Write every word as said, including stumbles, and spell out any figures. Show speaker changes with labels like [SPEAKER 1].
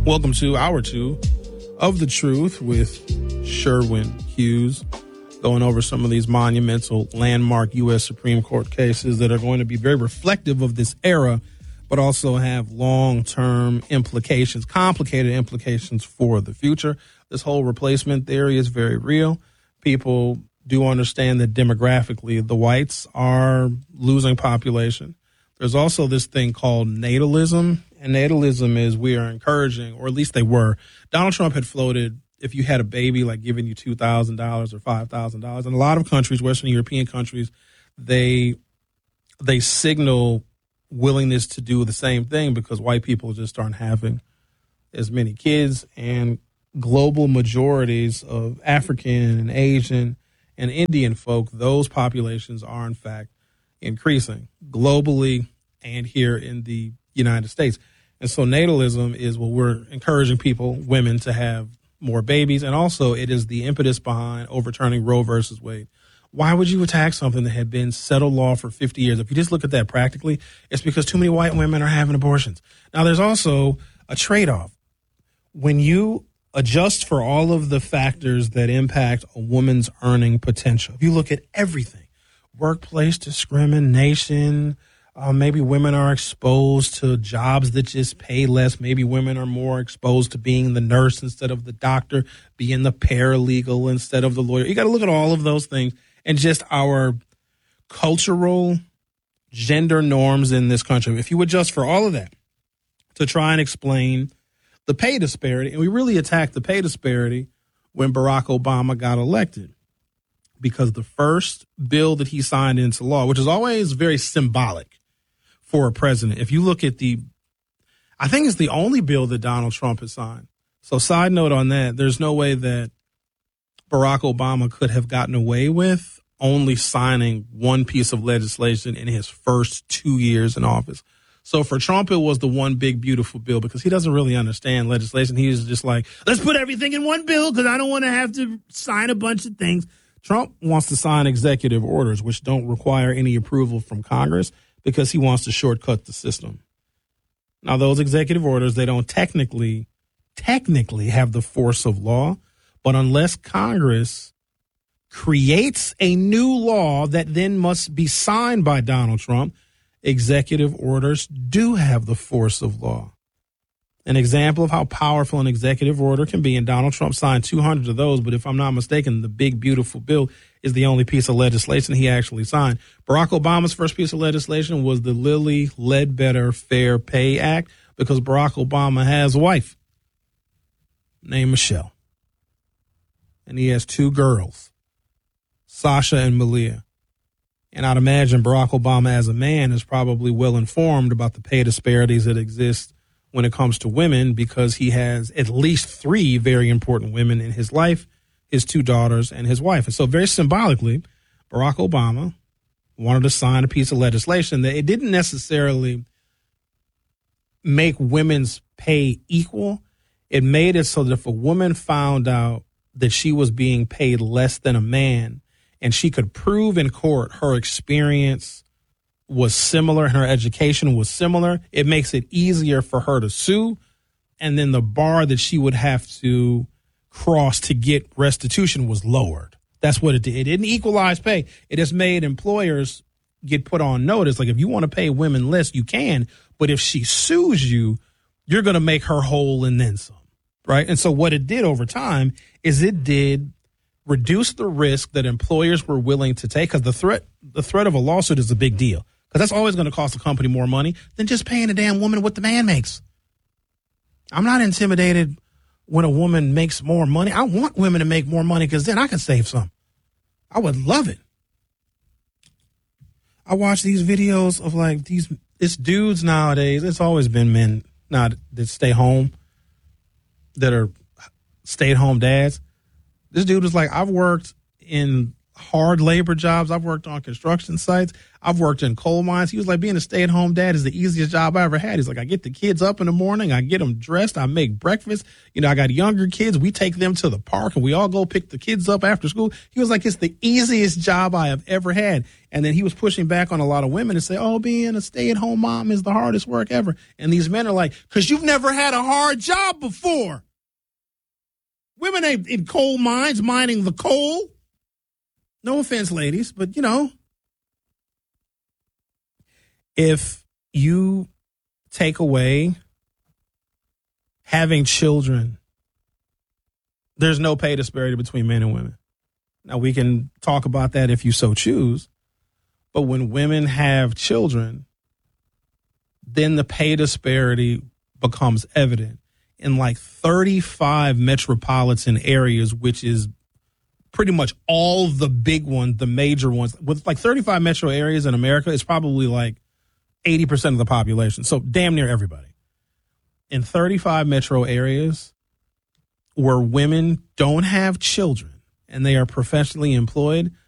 [SPEAKER 1] Welcome to hour two of The Truth with Sherwin Hughes, going over some of these monumental landmark U S Supreme Court cases that are going to be very reflective of this era, but also have long-term implications, complicated implications for the future. This whole replacement theory is very real. People do understand that demographically the whites are losing population. There's also this thing called natalism, and natalism is we are encouraging, or at least they were. Donald Trump had floated, if you had a baby, like giving you two thousand dollars or five thousand dollars. In a lot of countries, Western European countries, they they signal willingness to do the same thing because white people just aren't having as many kids, and global majorities of African and Asian and Indian folk, those populations are in fact increasing globally and here in the United States. And so natalism is, well, we're encouraging people, women, to have more babies. And also it is the impetus behind overturning Roe versus Wade. Why would you attack something that had been settled law for fifty years? If you just look at that practically, it's because too many white women are having abortions. Now, there's also a trade-off. When you adjust for all of the factors that impact a woman's earning potential, if you look at everything, workplace discrimination, uh, maybe women are exposed to jobs that just pay less. Maybe women are more exposed to being the nurse instead of the doctor, being the paralegal instead of the lawyer. You got to look at all of those things and just our cultural gender norms in this country. If you adjust for all of that to try and explain the pay disparity, and we really attacked the pay disparity when Barack Obama got elected, because the first bill that he signed into law, which is always very symbolic for a president. If you look at the, I think it's the only bill that Donald Trump has signed. So side note on that, there's no way that Barack Obama could have gotten away with only signing one piece of legislation in his first two years in office. So for Trump, it was the one big, beautiful bill because he doesn't really understand legislation. He was just like, let's put everything in one bill because I don't want to have to sign a bunch of things. Trump wants to sign executive orders, which don't require any approval from Congress because he wants to shortcut the system. Now, those executive orders, they don't technically, technically have the force of law, but unless Congress creates a new law that then must be signed by Donald Trump, executive orders do have the force of law. An example of how powerful an executive order can be, and Donald Trump signed two hundred of those, but if I'm not mistaken, the big, beautiful bill is the only piece of legislation he actually signed. Barack Obama's first piece of legislation was the Lilly Ledbetter Fair Pay Act, because Barack Obama has a wife named Michelle, and he has two girls, Sasha and Malia. And I'd imagine Barack Obama as a man is probably well informed about the pay disparities that exist when it comes to women, because he has at least three very important women in his life, his two daughters and his wife. And so very symbolically, Barack Obama wanted to sign a piece of legislation that it didn't necessarily make women's pay equal. It made it so that if a woman found out that she was being paid less than a man and she could prove in court her experience was similar and her education was similar, it makes it easier for her to sue. And then the bar that she would have to cross to get restitution was lowered. That's what it did. It didn't equalize pay. It has made employers get put on notice. Like, if you want to pay women less, you can. But if she sues you, you're going to make her whole and then some. Right. And so what it did over time is it did reduce the risk that employers were willing to take, because the threat, the threat of a lawsuit is a big deal. Because that's always going to cost the company more money than just paying a damn woman what the man makes. I'm not intimidated when a woman makes more money. I want women to make more money because then I can save some. I would love it. I watch these videos of like these, it's dudes nowadays. It's always been men not that stay home, that are stay-at-home dads. This dude was like, I've worked in hard labor jobs. I've worked on construction sites. I've worked in coal mines. He was like, being a stay-at-home dad is the easiest job I ever had. He's like, I get the kids up in the morning. I get them dressed. I make breakfast. You know, I got younger kids. We take them to the park and we all go pick the kids up after school. He was like, it's the easiest job I have ever had. And then he was pushing back on a lot of women and say, oh, being a stay-at-home mom is the hardest work ever. And these men are like, because you've never had a hard job before. Women ain't in coal mines mining the coal. No offense, ladies, but, you know, if you take away having children, there's no pay disparity between men and women. Now, we can talk about that if you so choose, but when women have children, then the pay disparity becomes evident in like thirty-five metropolitan areas, which is pretty much all the big ones, the major ones. With like thirty-five metro areas in America, it's probably like eighty percent of the population. So damn near everybody. In thirty-five metro areas where women don't have children and they are professionally employed,